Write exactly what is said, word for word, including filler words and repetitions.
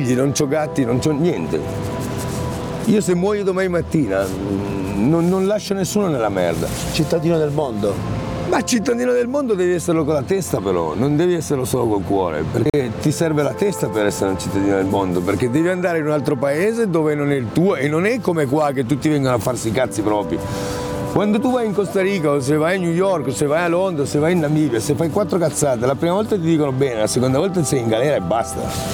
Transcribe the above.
figli, non c'ho gatti, non c'ho niente. Io se muoio domani mattina non, non lascio nessuno nella merda. Cittadino del mondo. Ma cittadino del mondo devi esserlo con la testa però, non devi esserlo solo col cuore, perché ti serve la testa per essere un cittadino del mondo, perché devi andare in un altro paese dove non è il tuo e non è come qua che tutti vengono a farsi i cazzi propri. Quando tu vai in Costa Rica o se vai a New York o se vai a Londra o se vai in Namibia, se fai quattro cazzate, la prima volta ti dicono bene, la seconda volta sei in galera e basta.